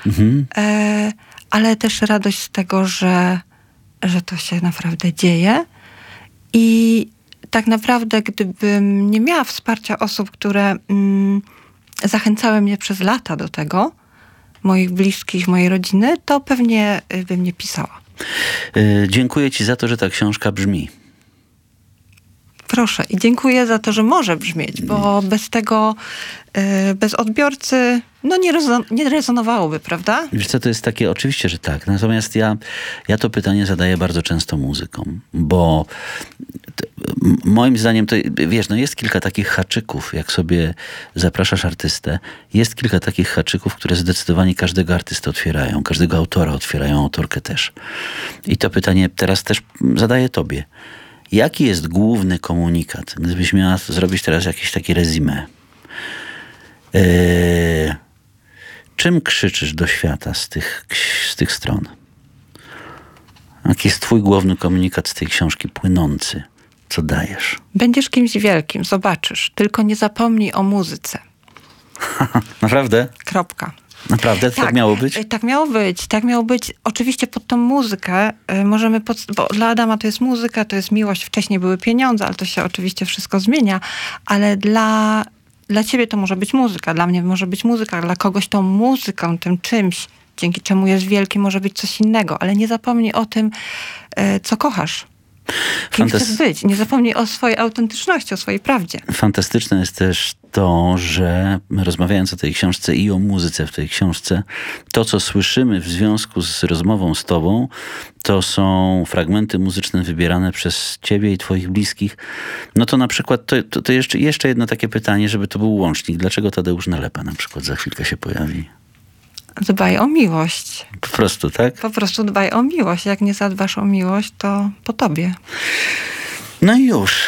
ale też radość z tego, że to się naprawdę dzieje. I tak naprawdę, gdybym nie miała wsparcia osób, które zachęcały mnie przez lata do tego, moich bliskich, mojej rodziny, to pewnie bym nie pisała. Dziękuję ci za to, że ta książka brzmi. Proszę i dziękuję za to, że może brzmieć, bo bez tego, bez odbiorcy, nie rezonowałoby, prawda? Wiesz co, to jest takie, oczywiście, że tak. Natomiast ja to pytanie zadaję bardzo często muzykom, bo moim zdaniem to, wiesz, jest kilka takich haczyków, jak sobie zapraszasz artystę, jest kilka takich haczyków, które zdecydowanie każdego artystę otwierają, każdego autora otwierają, autorkę też. I to pytanie teraz też zadaję tobie. Jaki jest główny komunikat? Gdybyś miała zrobić teraz jakieś takie resume. Czym krzyczysz do świata z tych stron? Jaki jest twój główny komunikat z tej książki płynący? Co dajesz? Będziesz kimś wielkim, zobaczysz. Tylko nie zapomnij o muzyce. Naprawdę? Kropka. Naprawdę? Tak miało być? Tak miało być. Tak miało być. Oczywiście pod tą muzykę możemy... bo dla Adama to jest muzyka, to jest miłość. Wcześniej były pieniądze, ale to się oczywiście wszystko zmienia. Ale dla ciebie to może być muzyka. Dla mnie może być muzyka. Dla kogoś tą muzyką, tym czymś, dzięki czemu jest wielki, może być coś innego. Ale nie zapomnij o tym, co kochasz. Kim chcesz być. Nie zapomnij o swojej autentyczności, o swojej prawdzie. Fantastyczne jest też to, że rozmawiając o tej książce i o muzyce w tej książce, to co słyszymy w związku z rozmową z tobą, to są fragmenty muzyczne wybierane przez ciebie i twoich bliskich. No to na przykład, to jeszcze jedno takie pytanie, żeby to był łącznik. Dlaczego Tadeusz Nalepa na przykład za chwilkę się pojawi? Dbaj o miłość. Po prostu, tak? Po prostu dbaj o miłość. Jak nie zadbasz o miłość, to po tobie. No i już.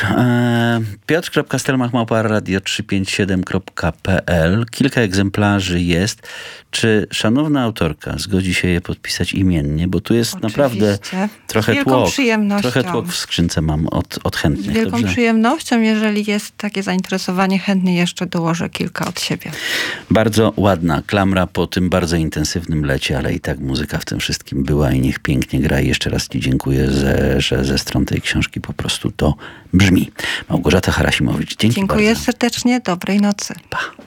Piotr.stelmach@radio357.pl. Kilka egzemplarzy jest. Czy szanowna autorka zgodzi się je podpisać imiennie? Bo tu jest oczywiście. Naprawdę trochę tłok. Przyjemnością. Trochę tłok w skrzynce mam od chętnych. Z wielką Dobrze? przyjemnością, jeżeli jest takie zainteresowanie, chętnie jeszcze dołożę kilka od siebie. Bardzo ładna klamra po tym bardzo intensywnym lecie, ale i tak muzyka w tym wszystkim była i niech pięknie gra. I jeszcze raz ci dziękuję, że ze stron tej książki po prostu to brzmi. Małgorzata Harasimowicz, dzięki Dziękuję bardzo. serdecznie, dobrej nocy. Pa.